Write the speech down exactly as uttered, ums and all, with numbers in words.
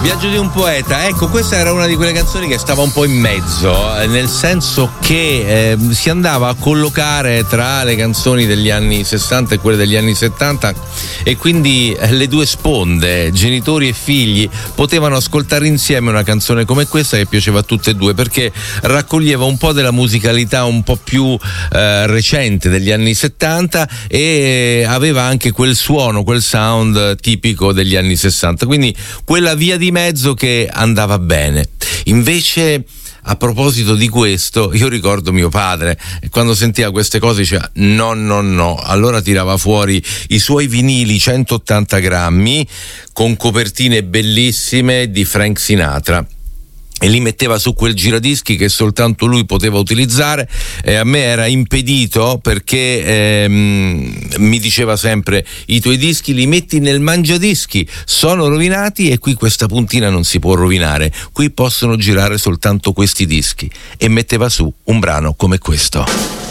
Viaggio di un poeta, ecco, questa era una di quelle canzoni che stava un po' in mezzo, nel senso che eh, si andava a collocare tra le canzoni degli anni sessanta e quelle degli anni settanta, e quindi eh, le due sponde, genitori e figli, potevano ascoltare insieme una canzone come questa che piaceva a tutte e due, perché raccoglieva un po' della musicalità un po' più eh, recente degli anni settanta e aveva anche quel suono, quel sound tipico degli anni sessanta, quindi quella via di mezzo che andava bene. Invece, a proposito di questo, io ricordo mio padre, quando sentiva queste cose diceva no no no, allora tirava fuori i suoi vinili centottanta grammi con copertine bellissime di Frank Sinatra e li metteva su quel giradischi che soltanto lui poteva utilizzare, e a me era impedito perché ehm, mi diceva sempre: i tuoi dischi li metti nel mangiadischi, sono rovinati, e qui questa puntina non si può rovinare, qui possono girare soltanto questi dischi, e metteva su un brano come questo.